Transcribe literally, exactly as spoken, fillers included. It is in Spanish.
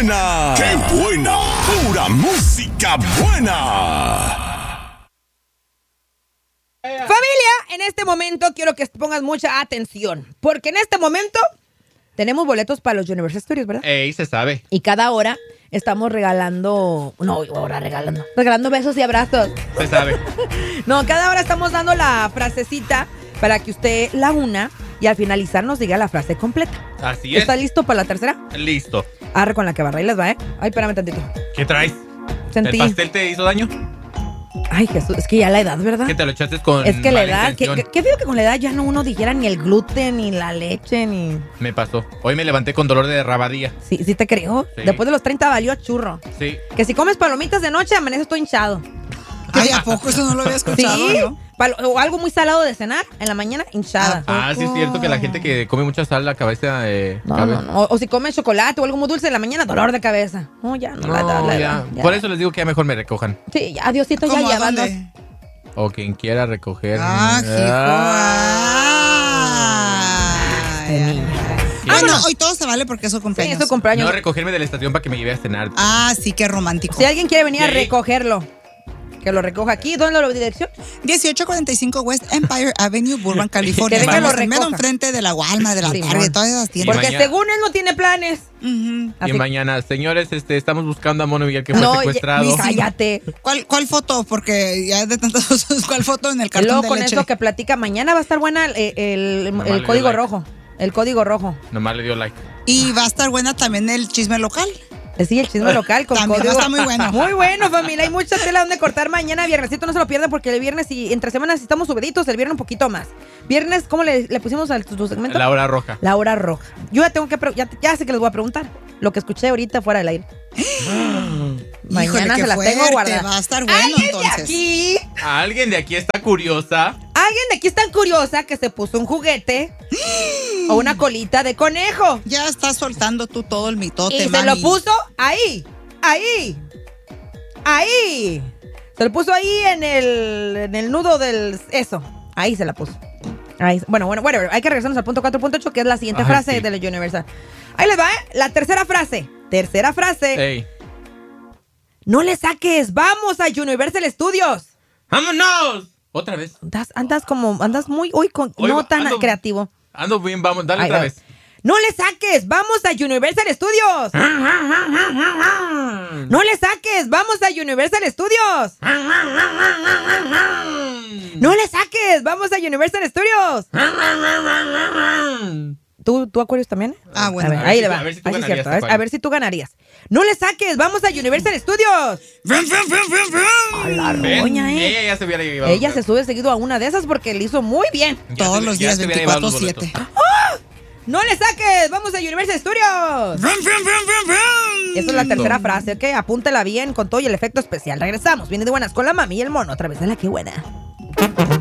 buena! ¡Qué buena! ¡Pura música buena! Familia, en este momento quiero que pongas mucha atención, porque en este momento tenemos boletos para los Universal Studios, ¿verdad? Ey, se sabe. Y cada hora estamos regalando, no, ahora regalando, regalando besos y abrazos. Se sabe. No, cada hora estamos dando la frasecita para que usted la una y al finalizar nos diga la frase completa. Así es. ¿Está listo para la tercera? Listo. Arre con la que barra y les va, ¿eh? Ay, espérame tantito. ¿Qué traes? Sentí. ¿El pastel te hizo daño? Ay, Jesús, es que ya la edad, ¿verdad? Que te lo echaste con Es que la mala edad, que, intención. que, qué feo que con la edad ya no uno dijera ni el gluten, ni la leche, ni... Me pasó. Hoy me levanté con dolor de rabadía. Sí, sí te creo. Sí. Después de los treinta valió a churro. Sí. Que si comes palomitas de noche, amaneces todo hinchado. Ay, ¿a poco eso no lo había escuchado Sí, yo? Palo- o algo muy salado de cenar, en la mañana, hinchada. Ah, sí es cierto que la gente que come mucha sal, la cabeza... Eh, No, cabe- no, no. O, o si comes chocolate o algo muy dulce en la mañana, dolor de cabeza. No, ya, no, la edad, No, la ya. edad, ya. Por eso les digo que ya mejor me recojan. Sí, ya, Diosito, ya ¿Cómo a llévanos. dónde? O quien quiera recoger. Ah, Este hijo. Ay, niño. Bueno, Vámonos. hoy todo se vale porque es su Sí, cumpleaños. es su cumpleaños. No recogerme de la estación para que me lleve a cenar. Ah, sí, qué romántico. Si alguien quiere venir a Sí. recogerlo, que lo recoja aquí. ¿Dónde lo dirección? dieciocho cuarenta y cinco West Empire Avenue, Burbank, California. Que venga, Vamos, lo en mero recoja. enfrente de la Walmart, de la Simón. Target, todas esas tiendas. Porque mañana- según él no tiene planes. Ujú. Así- Y mañana, señores, este, estamos buscando a Mono Miguel que fue No, secuestrado. ya- cállate. ¿Cuál, ¿Cuál foto? Porque ya de tantas cosas, ¿cuál foto en el Y cartón luego de con leche? eso que platica, mañana va a estar buena el, el- el Nomás le dio código like. rojo. El código rojo. Nomás le dio like. Y va a estar buena también el chisme local. Eh, Sí, el chisme local con También código. está muy bueno. Muy bueno, familia. Hay mucha tela donde cortar mañana. Viernesito no se lo pierdan porque el viernes y entre semanas sí estamos subiditos. El viernes un poquito más. Viernes, ¿cómo le, le pusimos al tu segmento? La hora roja. La hora roja. Yo ya tengo que pre- ya, ya sé que les voy a preguntar. Lo que escuché ahorita fuera del aire. Mañana Híjole, qué se las tengo fuerte, guardadas. va a estar bueno, ¿Alguien entonces. de aquí? ¿Alguien de aquí está curiosa? ¿Alguien de aquí es tan curiosa que se puso un juguete o una colita de conejo? Ya estás soltando tú todo el mitote, Y se mami. lo puso ahí, ahí, ahí. Se lo puso ahí en el, en el nudo del... Eso, ahí se la puso. Ahí, bueno, bueno, whatever. Hay que regresarnos al punto cuatro punto ocho, que es la siguiente Ay, frase sí. de la Universal. Ahí les va, ¿eh? La tercera frase. Tercera frase. Ey. No le saques, vamos a Universal Studios. ¡Vámonos! Otra vez. Andas, andas como, andas muy, uy, con, Hoy no va- tan ando- creativo. Ando bien, vamos, dale Ahí otra va. vez. No le saques, vamos a Universal Studios. No le saques, vamos a Universal Studios. No le saques, vamos a Universal Studios. ¿Tú, tú Aquarius también? Ah, bueno. A ver, A ver ahí si le tú- va. a ver si tú Ahí sí es ganarías, cierto. A ver, Aquarius. a ver si tú ganarías. No le saques, vamos a Universal Studios. A la Ven, roña, ¿eh? Ella ya se hubiera llevado. Ella se sube seguido a una de esas porque le hizo muy bien. Ya Todos se- los ya días, se hubiera llevado veinticuatro los siete. boletos. No le saques, vamos a Universal Studios. Esa es la tercera frase, ¿ok? Apúntela bien con todo y el efecto especial. Regresamos, viene de buenas con la mami y el mono, otra vez en la que buena.